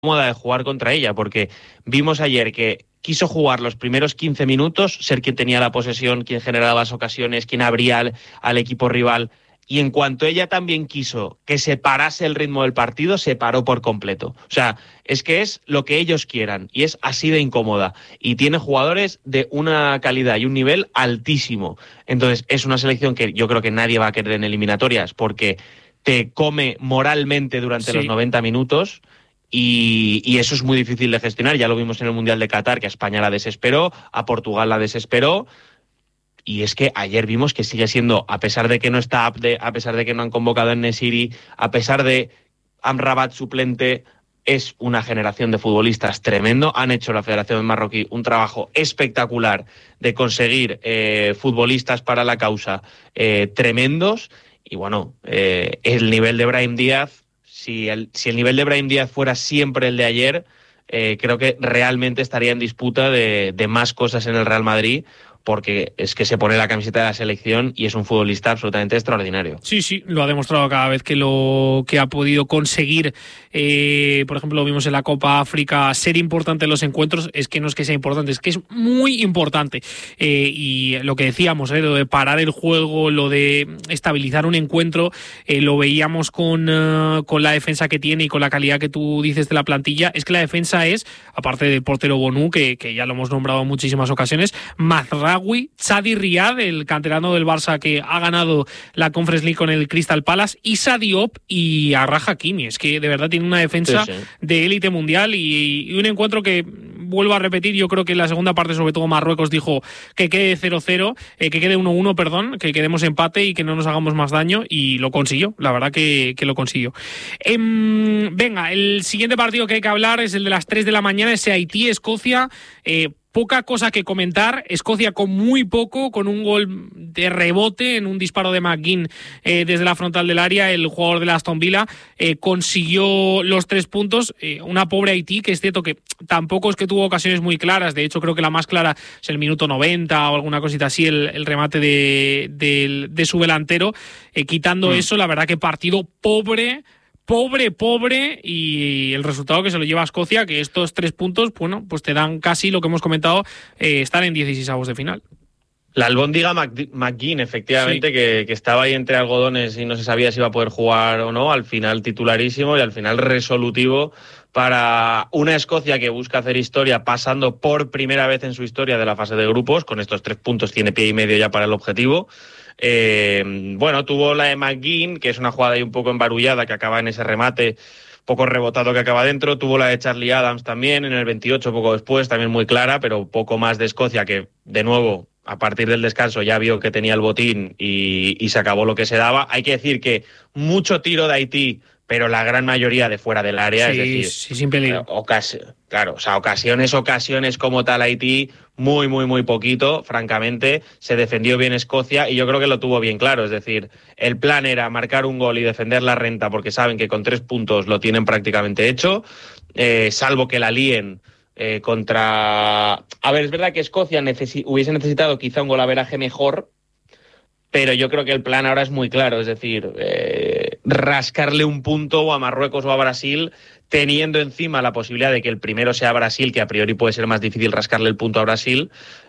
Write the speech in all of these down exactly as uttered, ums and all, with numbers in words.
cómoda de jugar contra ella, porque vimos ayer que quiso jugar los primeros quince minutos, ser quien tenía la posesión, quien generaba las ocasiones, quien abría al, al equipo rival, y en cuanto ella también quiso que se parase el ritmo del partido, se paró por completo. O sea, es que es lo que ellos quieran, y es así de incómoda, y tiene jugadores de una calidad y un nivel altísimo. Entonces es una selección que yo creo que nadie va a querer en eliminatorias, porque te come moralmente durante sí. los noventa minutos, Y, y eso es muy difícil de gestionar. Ya lo vimos en el Mundial de Qatar, que a España la desesperó, a Portugal la desesperó, y es que ayer vimos que sigue siendo, a pesar de que no está Abde, a pesar de que no han convocado a En-Nesyri, a pesar de Amrabat suplente, es una generación de futbolistas tremendo. Han hecho la Federación Marroquí un trabajo espectacular de conseguir eh, futbolistas para la causa eh, tremendos, y bueno, eh, el nivel de Brahim Díaz, Si el, si el nivel de Brahim Díaz fuera siempre el de ayer, eh, creo que realmente estaría en disputa de, de más cosas en el Real Madrid, porque es que se pone la camiseta de la selección y es un futbolista absolutamente extraordinario. Sí, sí, lo ha demostrado cada vez que lo que ha podido conseguir. Eh, por ejemplo, lo vimos en la Copa África, ser importante en los encuentros. Es que no es que sea importante, es que es muy importante. Eh, y lo que decíamos, eh, lo de parar el juego, lo de estabilizar un encuentro, eh, lo veíamos con, uh, con la defensa que tiene y con la calidad que tú dices de la plantilla. Es que la defensa es, aparte del portero Bonú, que, que ya lo hemos nombrado en muchísimas ocasiones, Mazraoui, Chadi Riad, el canterano del Barça que ha ganado la Conference League con el Crystal Palace, Issa Diop y Achraf Hakimi. Es que de verdad tiene una defensa sí, sí. de élite mundial, y, y un encuentro que, vuelvo a repetir, yo creo que en la segunda parte sobre todo Marruecos dijo que quede cero cero, eh, que quede uno uno, perdón, que quedemos empate y que no nos hagamos más daño, y lo consiguió, la verdad que, que lo consiguió. Eh, venga, el siguiente partido que hay que hablar es el de las tres de la mañana, ese Haití-Escocia. eh, Poca cosa que comentar. Escocia con muy poco, con un gol de rebote en un disparo de McGinn eh, desde la frontal del área. El jugador de la Aston Villa eh, consiguió los tres puntos. Eh, una pobre Haití, que es cierto que tampoco es que tuvo ocasiones muy claras. De hecho, creo que la más clara es el minuto noventa o alguna cosita así, el, el remate de, de, de su delantero. Eh, quitando mm. eso, la verdad que partido pobre. Pobre, pobre, y el resultado que se lo lleva a Escocia, que estos tres puntos, bueno, pues te dan casi lo que hemos comentado, eh, estar en dieciseisavos de final. La albóndiga McGinn, efectivamente, sí. que, que estaba ahí entre algodones y no se sabía si iba a poder jugar o no, al final titularísimo y al final resolutivo para una Escocia que busca hacer historia, pasando por primera vez en su historia de la fase de grupos. Con estos tres puntos tiene pie y medio ya para el objetivo. Eh, bueno, tuvo la de McGinn, que es una jugada ahí un poco embarullada, que acaba en ese remate poco rebotado que acaba dentro. Tuvo la de Charlie Adams también en el veintiocho, poco después, también muy clara, pero poco más de Escocia, que de nuevo a partir del descanso ya vio que tenía el botín y, y se acabó lo que se daba. Hay que decir que mucho tiro de Haití, pero la gran mayoría de fuera del área, sí, es decir, sí, sin peligro. Ocas- claro, o sea, ocasiones, ocasiones como tal Haití, muy, muy, muy poquito, francamente. Se defendió bien Escocia y yo creo que lo tuvo bien claro, es decir, el plan era marcar un gol y defender la renta, porque saben que con tres puntos lo tienen prácticamente hecho, eh, salvo que la líen eh, contra... A ver, es verdad que Escocia necesi- hubiese necesitado quizá un golaveraje mejor, pero yo creo que el plan ahora es muy claro, es decir, eh, rascarle un punto a Marruecos o a Brasil, teniendo encima la posibilidad de que el primero sea Brasil, que a priori puede ser más difícil rascarle el punto a Brasil,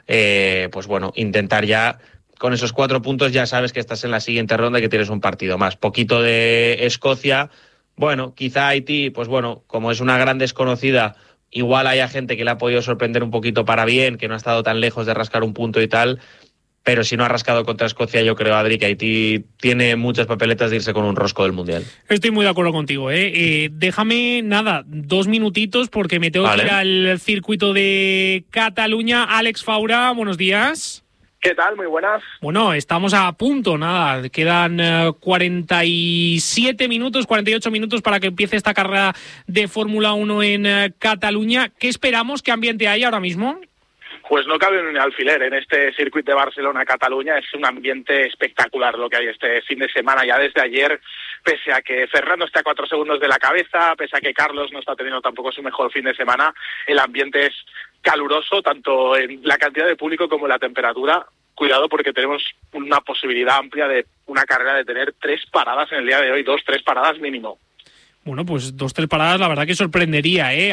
eh, pues bueno, intentar ya, con esos cuatro puntos ya sabes que estás en la siguiente ronda y que tienes un partido más. Poquito de Escocia, bueno, quizá Haití, pues bueno, como es una gran desconocida, igual haya gente que le ha podido sorprender un poquito para bien, que no ha estado tan lejos de rascar un punto y tal. Pero si no ha rascado contra Escocia, yo creo, Adri, que Haití tiene muchas papeletas de irse con un rosco del Mundial. Estoy muy de acuerdo contigo, ¿eh? Eh, déjame, nada, dos minutitos porque me tengo vale. que ir al circuito de Cataluña. Àlex Faura, buenos días. ¿Qué tal? Muy buenas. Bueno, estamos a punto, nada, quedan uh, cuarenta y siete minutos, cuarenta y ocho minutos para que empiece esta carrera de Fórmula uno en uh, Cataluña. ¿Qué esperamos? ¿Qué ambiente hay ahora mismo? Pues no cabe un alfiler en este circuito de Barcelona-Cataluña. Es un ambiente espectacular lo que hay este fin de semana, ya desde ayer, pese a que Fernando está a cuatro segundos de la cabeza, pese a que Carlos no está teniendo tampoco su mejor fin de semana, el ambiente es caluroso, tanto en la cantidad de público como en la temperatura. Cuidado porque tenemos una posibilidad amplia de una carrera de tener tres paradas en el día de hoy, dos, tres paradas mínimo. Bueno, pues dos, tres paradas, la verdad que sorprendería, ¿eh?